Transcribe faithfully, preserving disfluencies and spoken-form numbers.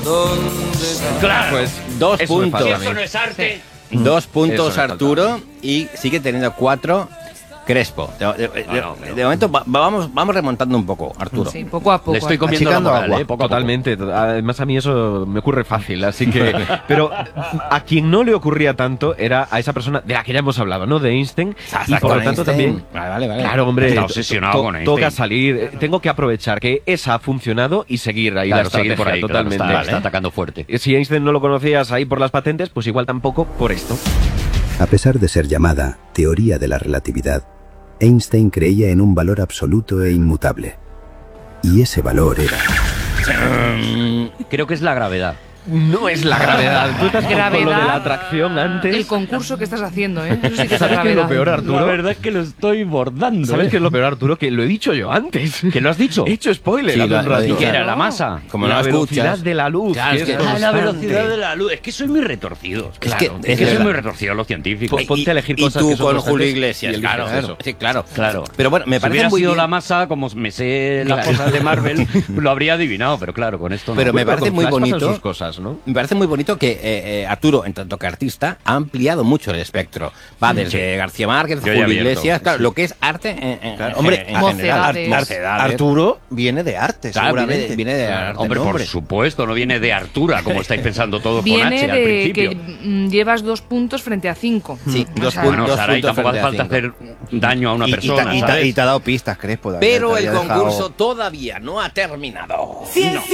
Claro, Pues dos eso me puntos. falta a mí. Si esto no es arte. Dos puntos Eso me Arturo y sigue teniendo cuatro Crespo. De, de- de- No, no, de momento va- vamos, vamos remontando un poco, Arturo. Sí, poco a poco. Le estoy comiendo la Achicando moral, agua. ¿eh? Poco a poco. Totalmente, to- además a mí eso me ocurre fácil, así que... Pero a quien no le ocurría tanto era a esa persona de la que ya hemos hablado, ¿no? De Einstein, y por Con lo tanto Einstein. también... Vale, vale, vale. Claro, hombre, Está to- obsesionado to- con Einstein. toca salir, eh, tengo que aprovechar que esa ha funcionado y seguir ahí Claro, la seguir estrategia por ahí, claro, totalmente. está, está atacando fuerte. Si Einstein no lo conocías ahí por las patentes, pues igual tampoco por esto. A pesar de ser llamada teoría de la relatividad, Einstein creía en un valor absoluto e inmutable. Y ese valor era... Creo que es la gravedad. No es la gravedad. Tú estás con- con lo de Gravedad. la atracción antes. El concurso que estás haciendo, ¿eh? Eso sí que es ¿Sabes qué es gravedad. lo peor, Arturo? La verdad es que lo estoy bordando. ¿Sabes ¿eh? qué es lo peor, Arturo? Que lo he dicho yo antes. ¿Que lo has dicho? He hecho spoiler Sí, hace lo- un lo rato. he ¿Y dicho. qué era? ¿La masa? Como la no velocidad escuchas. de la luz. Claro, que es es que- de Ah, la constante. velocidad de la luz. Es que soy muy retorcido. Es Claro, que- es es que soy verdad. muy retorcido los científicos. Pues ponte a elegir y cosas tú que son con constantes Julio y Iglesias, eliges claro, eso. sí, claro. Claro. Pero bueno, me si parece hubiera muy sido bien. la masa, como me sé las cosas de Marvel, lo habría adivinado, pero claro, con esto no. Pero me Bueno, parece con muy Flash pasan bonito. sus cosas, ¿no? Me parece muy bonito que eh, eh, Arturo, en tanto que artista, ha ampliado mucho el espectro. Va desde García Márquez, Yo ya he Julio abierto, Iglesias, claro, sí. lo que es arte en, en- Claro, en- hombre, en Ar- general. Mocedades. Ar- mocedades. Arturo viene de arte, Claro, viene, seguramente. de- viene de arte. Hombre, el por nombre. supuesto, no viene de Artura, como estáis pensando todos con Viene H al de principio. que mm, llevas dos puntos frente a cinco. Sí, O dos sea, puntos. Bueno, Saray, puntos tampoco hace frente falta a hacer daño a una Y- y, persona, ta- y ta- ¿sabes? y te ha dado pistas, Crespo. Daniel, Pero te el había dejado- concurso todavía no ha terminado. Ciencia